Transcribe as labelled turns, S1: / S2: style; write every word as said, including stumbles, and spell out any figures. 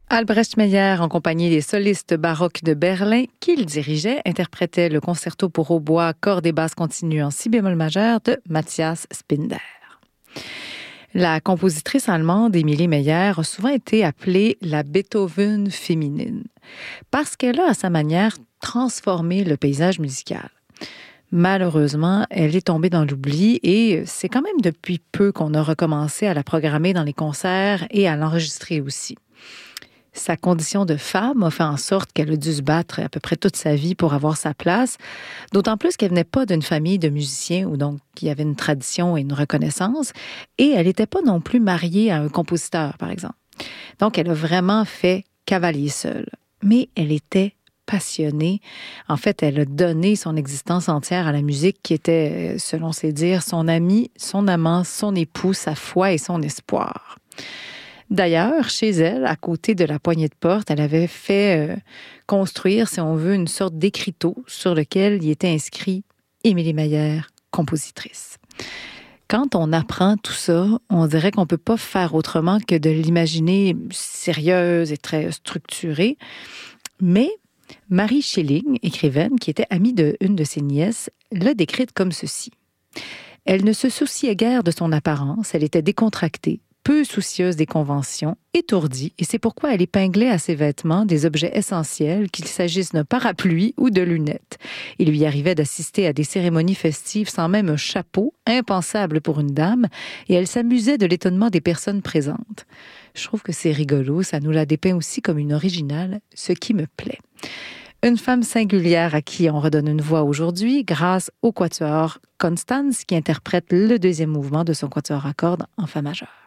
S1: Albrecht Meyer, en compagnie des solistes baroques de Berlin, qu'il dirigeait, interprétait le concerto pour hautbois, cordes et basses continues en si bémol majeur de Matthias Spinder. La compositrice allemande Emilie Meyer a souvent été appelée la Beethoven féminine, parce qu'elle a, à sa manière, transformé le paysage musical. Malheureusement, elle est tombée dans l'oubli et c'est quand même depuis peu qu'on a recommencé à la programmer dans les concerts et à l'enregistrer aussi. Sa condition de femme a fait en sorte qu'elle a dû se battre à peu près toute sa vie pour avoir sa place, d'autant plus qu'elle venait pas d'une famille de musiciens où donc il y avait une tradition et une reconnaissance, et elle n'était pas non plus mariée à un compositeur, par exemple. Donc, elle a vraiment fait cavalier seul. Mais elle était passionnée. En fait, elle a donné son existence entière à la musique qui était, selon ses dires, son ami, son amant, son époux, sa foi et son espoir. D'ailleurs, chez elle, à côté de la poignée de porte, elle avait fait euh, construire, si on veut, une sorte d'écriteau sur lequel il était inscrit « Emilie Meyer, compositrice ». Quand on apprend tout ça, on dirait qu'on ne peut pas faire autrement que de l'imaginer sérieuse et très structurée. Mais Marie Schilling, écrivaine, qui était amie d'une de ses nièces, l'a décrite comme ceci. Elle ne se souciait guère de son apparence, elle était décontractée, peu soucieuse des conventions, étourdie, et c'est pourquoi elle épinglait à ses vêtements des objets essentiels, qu'il s'agisse d'un parapluie ou de lunettes. Il lui arrivait d'assister à des cérémonies festives sans même un chapeau, impensable pour une dame, et elle s'amusait de l'étonnement des personnes présentes. Je trouve que c'est rigolo, ça nous la dépeint aussi comme une originale, ce qui me plaît. Une femme singulière à qui on redonne une voix aujourd'hui grâce au quatuor Constance qui interprète le deuxième mouvement de son quatuor à cordes en fa majeur.